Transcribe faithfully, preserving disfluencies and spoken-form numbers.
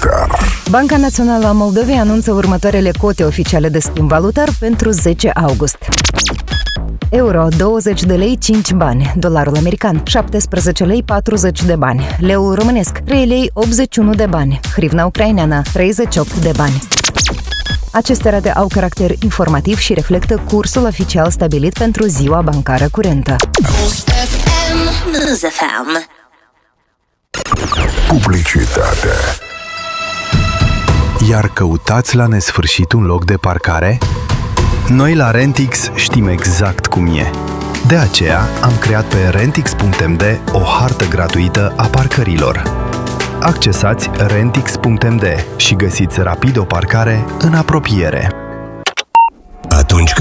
valutar. Banca Națională a Moldovei anunță următoarele cote oficiale de schimb valutar pentru zece august. Euro douăzeci de lei cinci bani, dolarul american șaptesprezece lei patruzeci de bani, leul românesc trei lei optzeci și unu de bani, hrivna ucraineană treizeci și opt de bani. Aceste rate au caracter informativ și reflectă cursul oficial stabilit pentru ziua bancară curentă. Publicitate. Iar căutați la nesfârșit un loc de parcare? Noi la Rentix știm exact cum e. De aceea am creat pe rentix punct m d o hartă gratuită a parcărilor. Accesați rentix punct m d și găsiți rapid o parcare în apropiere. Atunci când